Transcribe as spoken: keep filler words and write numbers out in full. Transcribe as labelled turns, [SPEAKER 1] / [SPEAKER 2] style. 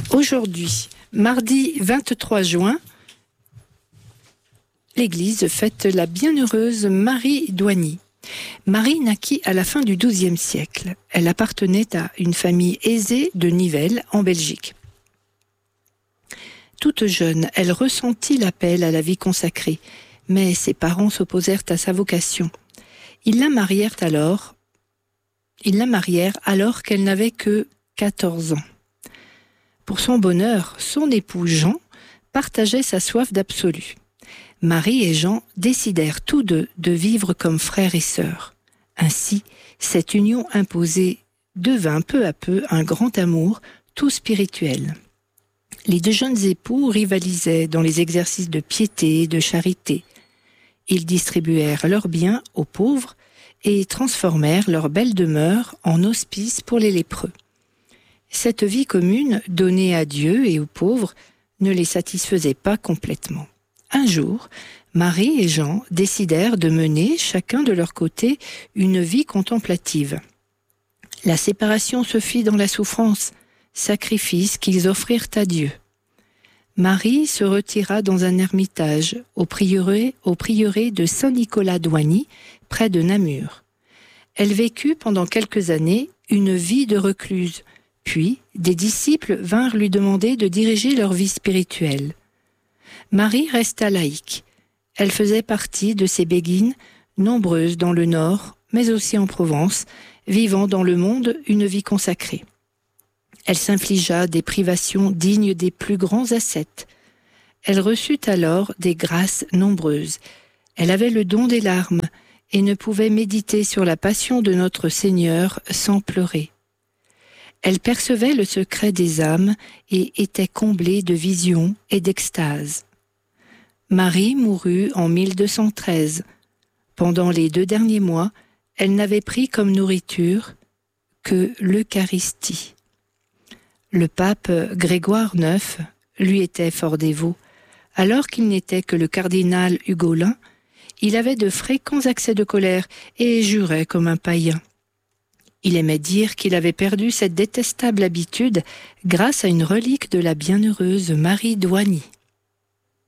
[SPEAKER 1] Aujourd'hui, mardi vingt-trois juin, l'Église fête la bienheureuse Marie d'Oigny. Marie naquit à la fin du douzième siècle. Elle appartenait à une famille aisée de Nivelles, en Belgique. Toute jeune, elle ressentit l'appel à la vie consacrée, mais ses parents s'opposèrent à sa vocation. Ils la marièrent alors, ils la marièrent alors qu'elle n'avait que quatorze ans. Pour son bonheur, son époux Jean partageait sa soif d'absolu. Marie et Jean décidèrent tous deux de vivre comme frères et sœurs. Ainsi, cette union imposée devint peu à peu un grand amour, tout spirituel. Les deux jeunes époux rivalisaient dans les exercices de piété et de charité. Ils distribuèrent leurs biens aux pauvres et transformèrent leur belle demeure en hospice pour les lépreux. Cette vie commune, donnée à Dieu et aux pauvres, ne les satisfaisait pas complètement. Un jour, Marie et Jean décidèrent de mener, chacun de leur côté, une vie contemplative. La séparation se fit dans la souffrance, sacrifice qu'ils offrirent à Dieu. Marie se retira dans un ermitage au prieuré, au prieuré de Saint-Nicolas d'Oigny, près de Namur. Elle vécut pendant quelques années une vie de recluse, puis des disciples vinrent lui demander de diriger leur vie spirituelle. Marie resta laïque. Elle faisait partie de ces béguines, nombreuses dans le Nord, mais aussi en Provence, vivant dans le monde une vie consacrée. Elle s'infligea des privations dignes des plus grands ascètes. Elle reçut alors des grâces nombreuses. Elle avait le don des larmes et ne pouvait méditer sur la passion de notre Seigneur sans pleurer. Elle percevait le secret des âmes et était comblée de visions et d'extase. Marie mourut en mille deux cent treize. Pendant les deux derniers mois, elle n'avait pris comme nourriture que l'Eucharistie. Le pape Grégoire neuf lui était fort dévot. Alors qu'il n'était que le cardinal Hugolin, il avait de fréquents accès de colère et jurait comme un païen. Il aimait dire qu'il avait perdu cette détestable habitude grâce à une relique de la bienheureuse Marie d'Oigny.